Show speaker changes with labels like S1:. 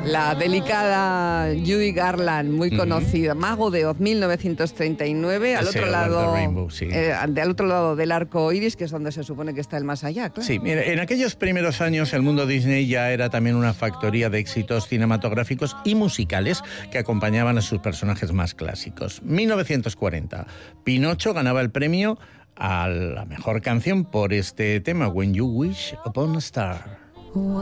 S1: La delicada Judy Garland, muy conocida, Mago de Oz, 1939, al otro lado,
S2: Rainbow, sí.
S1: al otro lado del arco iris, que es donde se supone que está el más allá, claro.
S2: Sí, mira, en aquellos primeros años el mundo Disney ya era también una factoría de éxitos cinematográficos y musicales que acompañaban a sus personajes más clásicos. 1940, Pinocho ganaba el premio a la mejor canción por este tema, When You Wish Upon a Star.